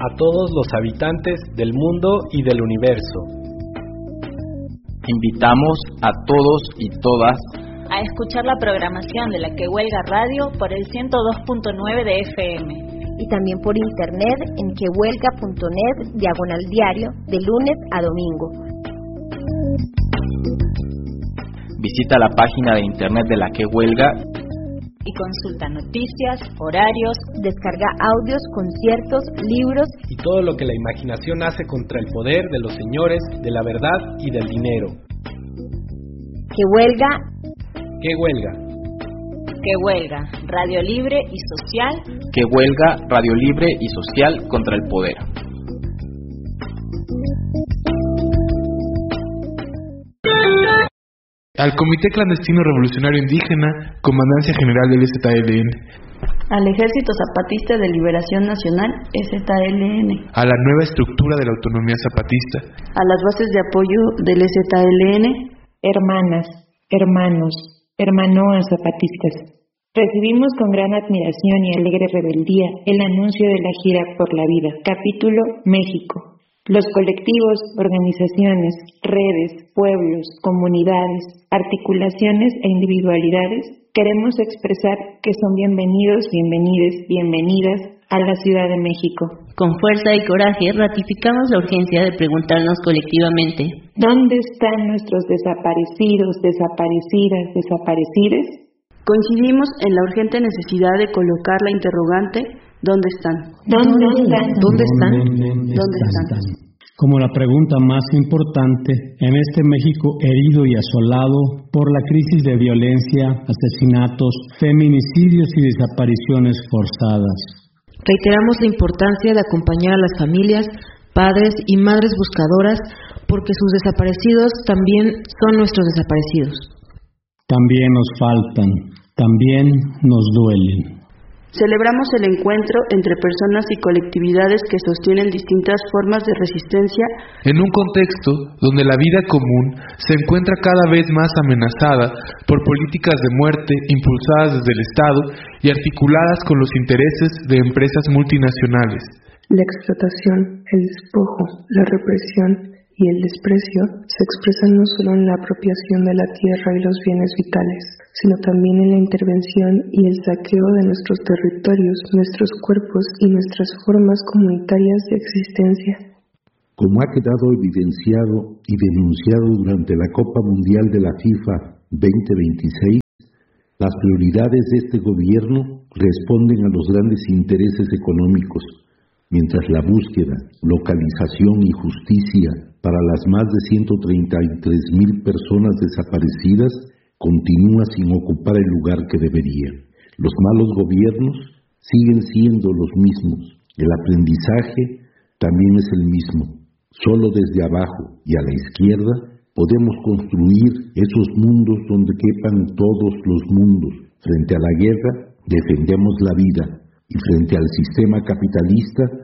a todos los habitantes del mundo y del universo. Invitamos a todos y todas a escuchar la programación de la Que Huelga Radio por el 102.9 de FM. Y también por internet en quehuelga.net/diario de lunes a domingo. Visita la página de internet de la Que Huelga y consulta noticias, horarios, descarga audios, conciertos, libros y todo lo que la imaginación hace contra el poder de los señores de la verdad y del dinero. Que Huelga. Que Huelga. Que Huelga, radio libre y social. Que Huelga, radio libre y social contra el poder. Al Comité Clandestino Revolucionario Indígena, Comandancia General del EZLN. Al Ejército Zapatista de Liberación Nacional, EZLN. A la nueva estructura de la autonomía zapatista. A las bases de apoyo del EZLN. Hermanas, hermanos, hermanoas zapatistas. Recibimos con gran admiración y alegre rebeldía el anuncio de la gira por la vida, capítulo México. Los colectivos, organizaciones, redes, pueblos, comunidades, articulaciones e individualidades queremos expresar que son bienvenidos, bienvenides, bienvenidas a la Ciudad de México. Con fuerza y coraje ratificamos la urgencia de preguntarnos colectivamente: ¿dónde están nuestros desaparecidos, desaparecidas, desaparecides? Coincidimos en la urgente necesidad de colocar la interrogante: ¿dónde están? ¿Dónde están? ¿Dónde están? ¿Dónde están? Como la pregunta más importante en este México herido y asolado por la crisis de violencia, asesinatos, feminicidios y desapariciones forzadas. Reiteramos la importancia de acompañar a las familias, padres y madres buscadoras, porque sus desaparecidos también son nuestros desaparecidos. También nos faltan, también nos duelen. Celebramos el encuentro entre personas y colectividades que sostienen distintas formas de resistencia en un contexto donde la vida común se encuentra cada vez más amenazada por políticas de muerte impulsadas desde el Estado y articuladas con los intereses de empresas multinacionales. La explotación, el despojo, la represión y el desprecio se expresan no solo en la apropiación de la tierra y los bienes vitales, sino también en la intervención y el saqueo de nuestros territorios, nuestros cuerpos y nuestras formas comunitarias de existencia. Como ha quedado evidenciado y denunciado durante la Copa Mundial de la FIFA 2026, las prioridades de este gobierno responden a los grandes intereses económicos, mientras la búsqueda, localización y justicia para las más de 133,000 personas desaparecidas continúa sin ocupar el lugar que debería. Los malos gobiernos siguen siendo los mismos. El aprendizaje también es el mismo. Solo desde abajo y a la izquierda podemos construir esos mundos donde quepan todos los mundos. Frente a la guerra defendemos la vida y frente al sistema capitalista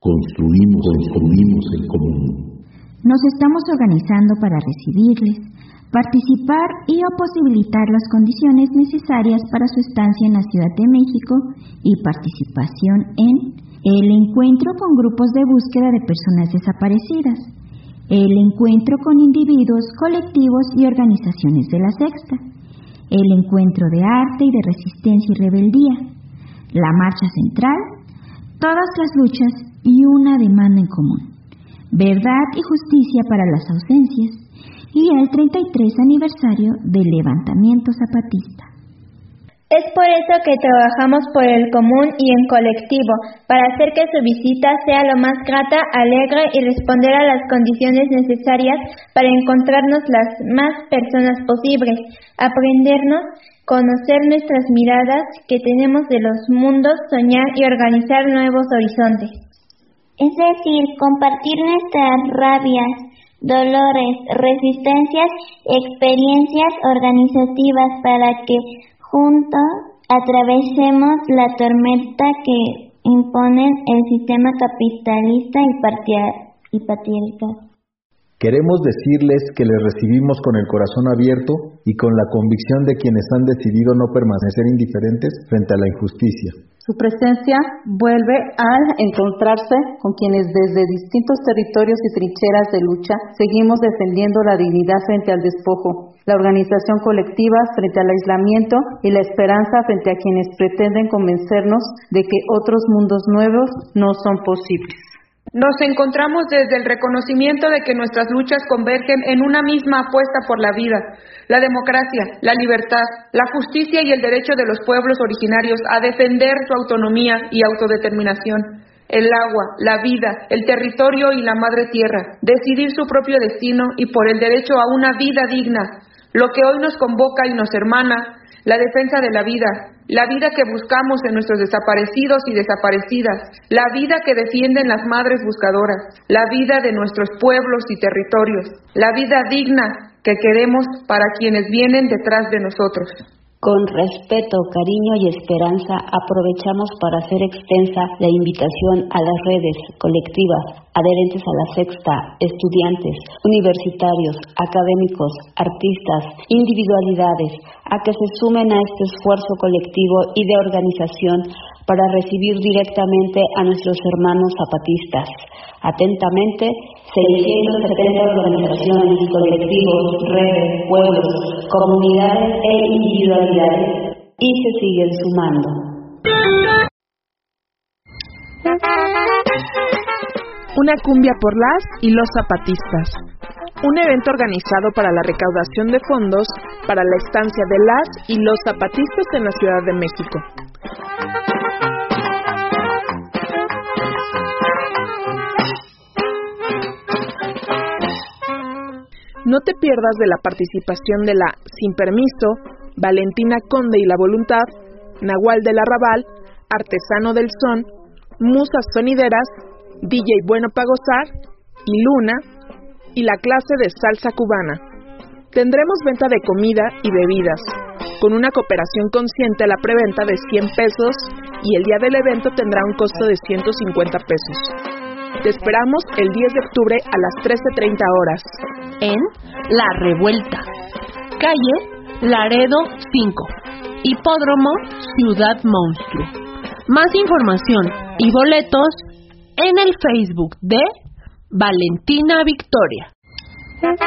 construimos el común. Nos estamos organizando para recibirles, participar y posibilitar las condiciones necesarias para su estancia en la Ciudad de México y participación en el encuentro con grupos de búsqueda de personas desaparecidas, el encuentro con individuos, colectivos y organizaciones de la Sexta, el encuentro de arte y de resistencia y rebeldía, la marcha central, todas las luchas y una demanda en común: verdad y justicia para las ausencias, y el 33 aniversario del levantamiento zapatista. Es por eso que trabajamos por el común y en colectivo, para hacer que su visita sea lo más grata, alegre y responder a las condiciones necesarias para encontrarnos las más personas posibles, aprendernos, conocer nuestras miradas que tenemos de los mundos, soñar y organizar nuevos horizontes. Es decir, compartir nuestras rabias, dolores, resistencias y experiencias organizativas para que juntos atravesemos la tormenta que imponen el sistema capitalista y patriarcal. Queremos decirles que les recibimos con el corazón abierto y con la convicción de quienes han decidido no permanecer indiferentes frente a la injusticia. Su presencia vuelve al encontrarse con quienes desde distintos territorios y trincheras de lucha seguimos defendiendo la dignidad frente al despojo, la organización colectiva frente al aislamiento y la esperanza frente a quienes pretenden convencernos de que otros mundos nuevos no son posibles. Nos encontramos desde el reconocimiento de que nuestras luchas convergen en una misma apuesta por la vida, la democracia, la libertad, la justicia y el derecho de los pueblos originarios a defender su autonomía y autodeterminación, el agua, la vida, el territorio y la madre tierra, decidir su propio destino y por el derecho a una vida digna, lo que hoy nos convoca y nos hermana, la defensa de la vida que buscamos en nuestros desaparecidos y desaparecidas, la vida que defienden las madres buscadoras, la vida de nuestros pueblos y territorios, la vida digna que queremos para quienes vienen detrás de nosotros. Con respeto, cariño y esperanza aprovechamos para hacer extensa la invitación a las redes colectivas adherentes a la Sexta, estudiantes, universitarios, académicos, artistas, individualidades, a que se sumen a este esfuerzo colectivo y de organización para recibir directamente a nuestros hermanos zapatistas. Atentamente, 670 organizaciones, colectivos, redes, pueblos, comunidades e individualidades, y se siguen sumando. Una cumbia por las y los zapatistas. Un evento organizado para la recaudación de fondos para la estancia de las y los zapatistas en la Ciudad de México. No te pierdas de la participación de la Sin Permiso, Valentina Conde y la Voluntad, Nahual del Arrabal, Artesano del Son, Musas Sonideras, DJ Bueno Pa' Gozar y Luna, y la clase de salsa cubana. Tendremos venta de comida y bebidas, con una cooperación consciente a la preventa de 100 pesos y el día del evento tendrá un costo de 150 pesos. Te esperamos el 10 de octubre a las 13:30 horas en La Revuelta, calle Laredo 5, Hipódromo Ciudad Monstruo. Más información y boletos en el Facebook de Valentina Victoria.